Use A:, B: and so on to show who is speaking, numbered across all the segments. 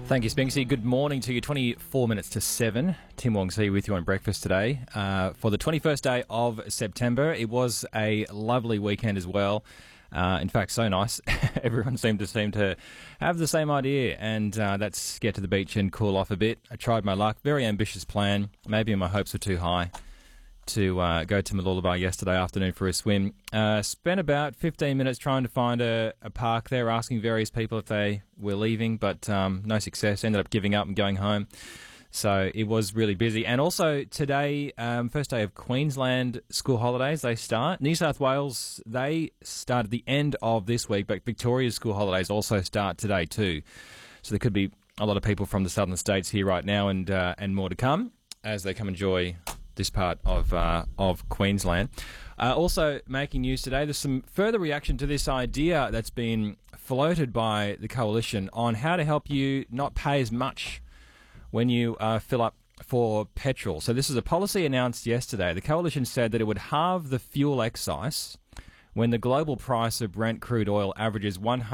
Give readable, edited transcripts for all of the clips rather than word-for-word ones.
A: Thank you, Spinksy. Good morning to you. 24 minutes to 7. Tim Wongzi with you on breakfast today. For the 21st day of September, it was a lovely weekend as well. In fact, so nice. Everyone seemed to have the same idea, and that's get to the beach and cool off a bit. I tried my luck. Very ambitious plan. Maybe my hopes were too high to go to Mooloolaba yesterday afternoon for a swim. Spent about 15 minutes trying to find a park there, asking various people if they were leaving, but no success. Ended up giving up and going home. So it was really busy. And also today, first day of Queensland school holidays, they start. New South Wales, they start at the end of this week, but Victoria's school holidays also start today too. So there could be a lot of people from the southern states here right now and more to come as they come enjoy this part of Queensland. Also making news today, there's some further reaction to this idea that's been floated by the Coalition on how to help you not pay as much when you fill up for petrol. So this is a policy announced yesterday. The Coalition said that it would halve the fuel excise when the global price of Brent crude oil averages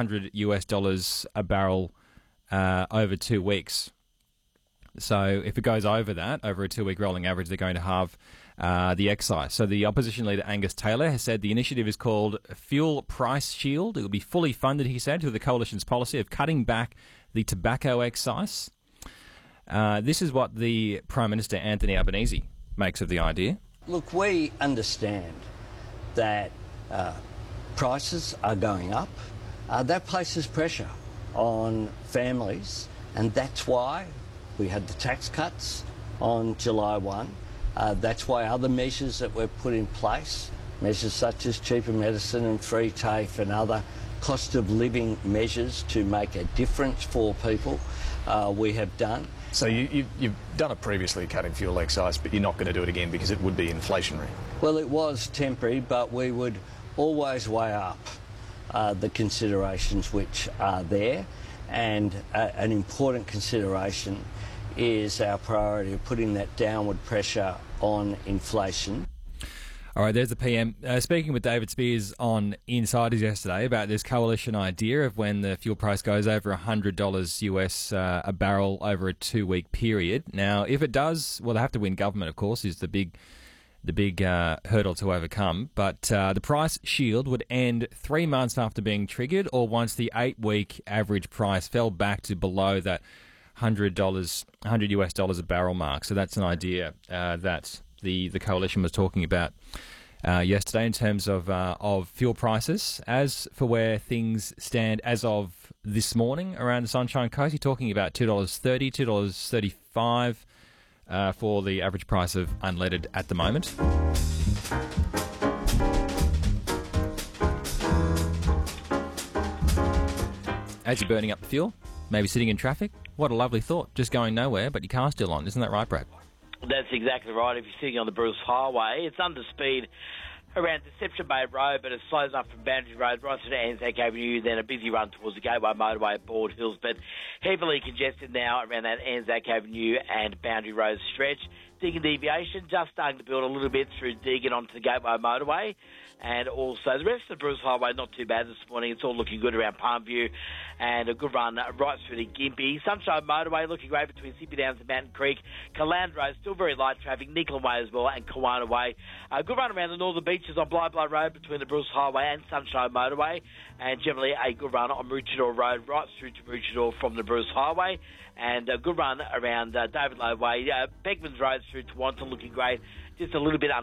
A: $100 a barrel over 2 weeks. So if it goes over that, over a 2-week rolling average, they're going to halve the excise. So the opposition leader Angus Taylor has said the initiative is called Fuel Price Shield. It will be fully funded, he said, through the Coalition's policy of cutting back the tobacco excise. This is what the Prime Minister, Anthony Albanese, makes of the idea.
B: Look, we understand that prices are going up. That places pressure on families, and that's why we had the tax cuts on July 1. That's why other measures that were put in place, measures such as cheaper medicine and free TAFE and other cost of living measures to make a difference for people, we have done.
C: So you've done it previously, cutting fuel excise, but you're not going to do it again because it would be inflationary?
B: Well, it was temporary, but we would always weigh up the considerations which are there, and an important consideration is our priority of putting that downward pressure on inflation.
A: All right, there's the PM. Speaking with David Spears on Insiders yesterday about this Coalition idea of when the fuel price goes over $100 US a barrel over a 2-week period. Now, if it does, well, they have to win government, of course, is the big hurdle to overcome. But the price shield would end 3 months after being triggered, or once the 8-week average price fell back to below that $100 US a barrel mark. So that's an idea that the Coalition was talking about yesterday in terms of fuel prices. As for where things stand as of this morning around the Sunshine Coast, you're talking about $2.30, $2.35 for the average price of unleaded at the moment. As you're burning up the fuel, maybe sitting in traffic, what a lovely thought, just going nowhere, but your car's still on. Isn't that right, Brad?
D: That's exactly right. If you're sitting on the Bruce Highway, it's under speed around Deception Bay Road, but it slows up from Boundary Road right through to Anzac Avenue, then a busy run towards the Gateway Motorway at Bald Hills, but heavily congested now around that Anzac Avenue and Boundary Road stretch. Deagon deviation just starting to build a little bit through Deagon onto the Gateway Motorway, and also the rest of the Bruce Highway not too bad this morning. It's all looking good around Palmview, and a good run right through to Gympie. Sunshine Motorway looking great between Sippy Downs and Mountain Creek. Calandra Road still very light traffic, Nicolan Way as well, and Kawana Way. A good run around the northern beaches on Bly Road between the Bruce Highway and Sunshine Motorway, and generally a good run on Maroochydore Road right through to Maroochydore from the Bruce Highway, and a good run around David Lowe Way. Beckman's Road through to Wanton looking great. Just a little bit